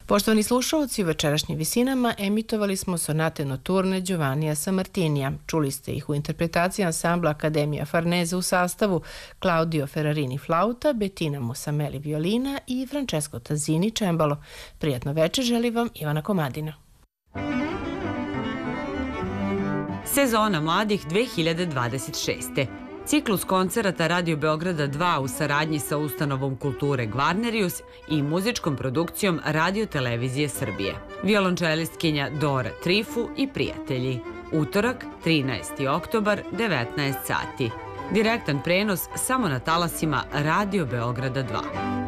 Poštovani slušalci, u večerašnjim visinama emitovali smo sonate noturne Giovannija Sammartinija. Čuli ste ih u interpretaciji ansambla Akademija Farnese u sastavu Claudio Ferrarini flauta, Bettina Musameli violina i Francesco Tazzini čembalo. Prijatno večer želi vam Ivana Komadina. Sezona mladih 2026. Ciklus koncerata Radio Beograda 2 u saradnji sa ustanovom kulture Gvarnerius i muzičkom produkcijom Radio Televizije Srbije. Violončelistkinja Dora Trifu i prijatelji. Utorak, 13. oktobar, 19 sati. Direktan prenos samo na talasima Radio Beograda 2.